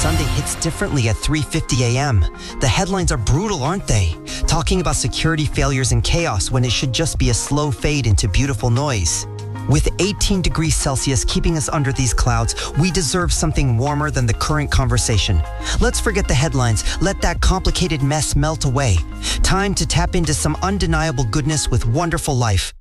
Sunday hits differently at 3:50 a.m. The headlines are brutal, aren't they? Talking about security failures and chaos when it should just be a slow fade into beautiful noise. With 18 degrees Celsius keeping us under these clouds, we deserve something warmer than the current conversation. Let's forget the headlines, let that complicated mess melt away. Time to tap into some undeniable goodness with wonderful life.